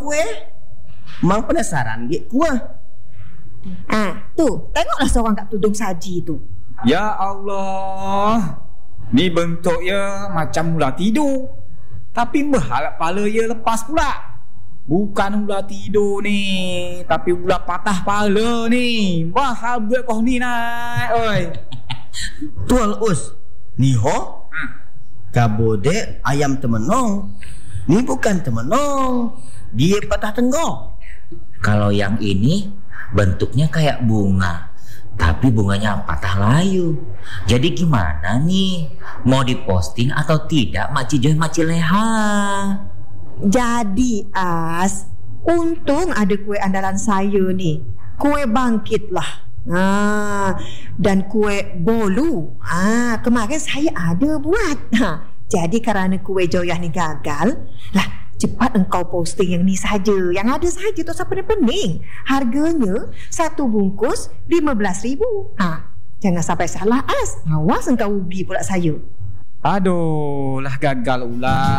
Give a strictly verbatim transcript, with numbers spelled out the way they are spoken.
kue. Mang penasaran gek kuah. Ah, tu, tengoklah seorang kat tudung saji tu. Ya Allah, ni bentuknya macam ular tidur, tapi berharap kepala ia lepas pula. Bukan ular tidur ni, tapi ular patah kepala ni. Wah, buat kau ni naik, oi. Tuan Us, ni ho? Ha. Kabodek ayam temenong. Ni bukan temenong, dia patah tenggok. Kalau yang ini bentuknya kayak bunga, tapi bunganya patah layu. Jadi gimana nih? Mau diposting atau tidak, Makcik Joy, Makcik Leha? Jadi As, untung ada kue andalan saya ni, kue bangkit lah. Ah, dan kue bolu. Ah, kemarin saya ada buat. Ha, jadi kerana kue Joyah ni gagal, lah cepat engkau posting yang ni saja. Yang ada saja, tak usah pening-pening. Harganya satu bungkus lima belas ribu. Ha, jangan sampai salah As. Awas engkau rugi pula saya. Aduh, lah gagal ulah.